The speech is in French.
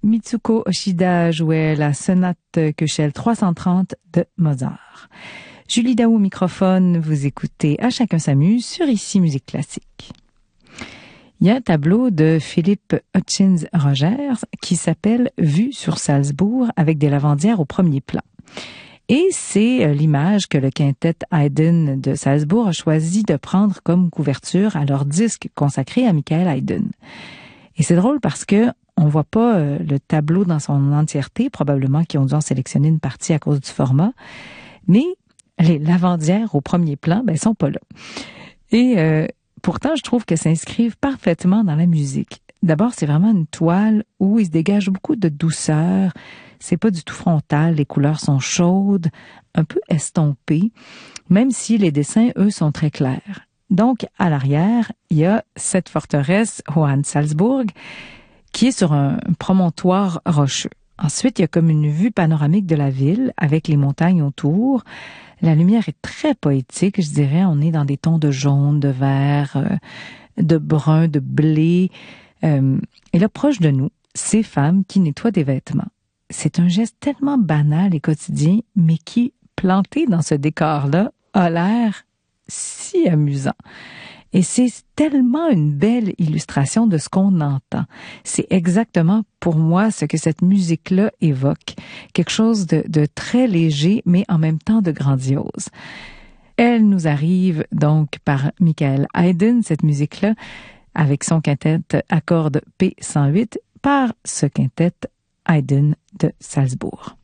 Mitsuko Oshida jouait la sonate Köchel 330 de Mozart. Julie Daou au microphone, vous écoutez À chacun s'amuse sur Ici Musique Classique. Il y a un tableau de Philippe Hutchins-Rogers qui s'appelle Vue sur Salzbourg avec des lavandières au premier plan. Et c'est l'image que le quintet Haydn de Salzbourg a choisi de prendre comme couverture à leur disque consacré à Michael Haydn. Et c'est drôle parce que on voit pas le tableau dans son entièreté, probablement qu'ils ont dû en sélectionner une partie à cause du format, mais les lavandières au premier plan, ben, sont pas là. Et pourtant, je trouve qu'elles s'inscrivent parfaitement dans la musique. D'abord, c'est vraiment une toile où il se dégage beaucoup de douceur. C'est pas du tout frontal, les couleurs sont chaudes, un peu estompées, même si les dessins, eux, sont très clairs. Donc, à l'arrière, il y a cette forteresse Hohensalzburg qui est sur un promontoire rocheux. Ensuite, il y a comme une vue panoramique de la ville avec les montagnes autour. La lumière est très poétique, je dirais. On est dans des tons de jaune, de vert, de brun, de blé. Et là, proche de nous, ces femmes qui nettoient des vêtements. C'est un geste tellement banal et quotidien, mais qui, planté dans ce décor-là, a l'air si amusant. Et c'est tellement une belle illustration de ce qu'on entend. C'est exactement pour moi ce que cette musique-là évoque. Quelque chose de très léger, mais en même temps de grandiose. Elle nous arrive donc par Michael Haydn, cette musique-là, avec son quintet à cordes P108, par ce quintet Haydn de Salzbourg.